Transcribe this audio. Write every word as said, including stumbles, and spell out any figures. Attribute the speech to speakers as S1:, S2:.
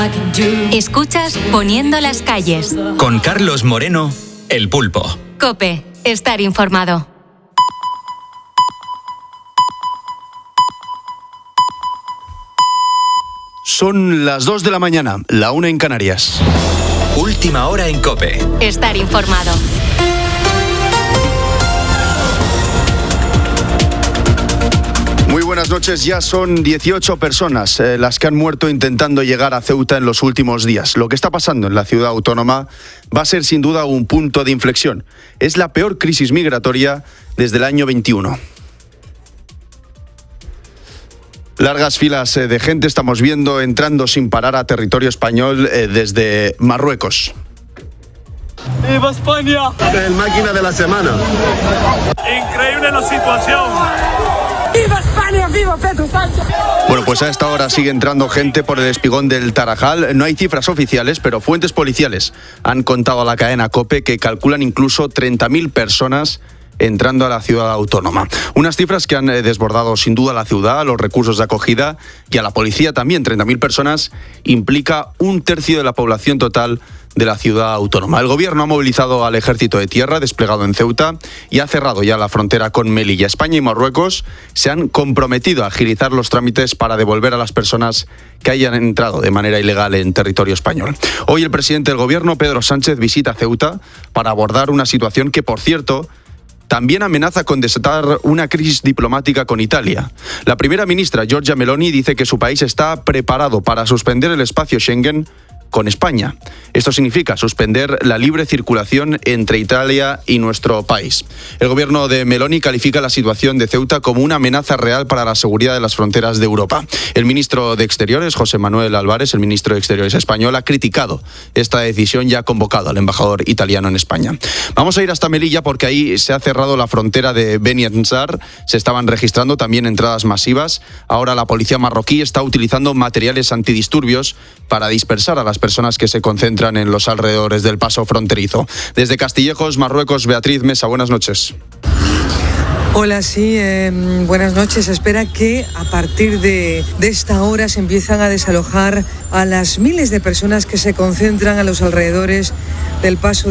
S1: Escuchas Poniendo las calles.
S2: Con Carlos Moreno, El Pulpo.
S1: COPE. Estar informado.
S3: Son las dos de la mañana, la una en Canarias.
S2: Última hora en COPE.
S1: Estar informado.
S3: Muy buenas noches, ya son dieciocho personas eh, las que han muerto intentando llegar a Ceuta en los últimos días. Lo que está pasando en la ciudad autónoma va a ser sin duda un punto de inflexión. Es la peor crisis migratoria desde el año veintiuno. Largas filas de gente estamos viendo entrando sin parar a territorio español eh, desde Marruecos.
S4: ¡Viva España!
S5: El máquina de la semana.
S4: Increíble la situación. ¡Viva España! ¡Viva Pedro Sánchez!
S3: Bueno, pues a esta hora sigue entrando gente por el espigón del Tarajal. No hay cifras oficiales, pero fuentes policiales han contado a la cadena COPE que calculan incluso treinta mil personas entrando a la ciudad autónoma. Unas cifras que han desbordado sin duda a la ciudad, a los recursos de acogida y a la policía también. treinta mil personas implica un tercio de la población total de la ciudad autónoma. El gobierno ha movilizado al ejército de tierra desplegado en Ceuta y ha cerrado ya la frontera con Melilla. España y Marruecos se han comprometido a agilizar los trámites para devolver a las personas que hayan entrado de manera ilegal en territorio español. Hoy el presidente del gobierno, Pedro Sánchez, visita Ceuta para abordar una situación que, por cierto, también amenaza con desatar una crisis diplomática con Italia. La primera ministra, Giorgia Meloni, dice que su país está preparado para suspender el espacio Schengen con España. Esto significa suspender la libre circulación entre Italia y nuestro país. El gobierno de Meloni califica la situación de Ceuta como una amenaza real para la seguridad de las fronteras de Europa. El ministro de Exteriores, José Manuel Álvarez, el ministro de Exteriores español, ha criticado esta decisión y ha convocado al embajador italiano en España. Vamos a ir hasta Melilla porque ahí se ha cerrado la frontera de Beni Ansar. Se estaban registrando también entradas masivas. Ahora la policía marroquí está utilizando materiales antidisturbios para dispersar a las personas que se concentran en los alrededores del paso fronterizo. Desde Castillejos, Marruecos, Beatriz Mesa, buenas noches.
S6: Hola, sí, eh, buenas noches. Se espera que a partir de, de esta hora se empiezan a desalojar a las miles de personas que se concentran a los alrededores del paso